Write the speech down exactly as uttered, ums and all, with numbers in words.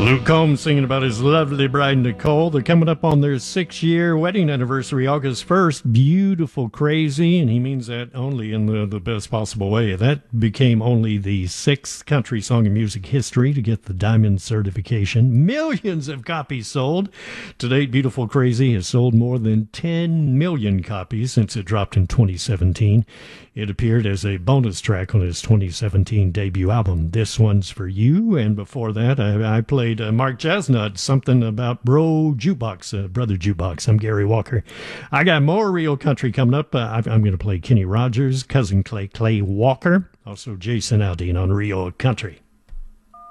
Luke Combs singing about his lovely bride Nicole. They're coming up on their six-year wedding anniversary August first. Beautiful, crazy, and he means that only in the, the best possible way. That became only the sixth country song in music history to get the Diamond certification. Millions of copies sold. To date, Beautiful Crazy has sold more than ten million copies since it dropped in twenty seventeen. It appeared as a bonus track on his twenty seventeen debut album, This One's For You, and before that, I, I played uh, Mark Chesnutt, something about Bro Jukebox, uh, Brother Jukebox. I'm Gary Walker. I got more real country coming up. Uh, I, I'm going to play Kenny Rogers, Cousin Clay, Clay Walker, also Jason Aldean on Real Country.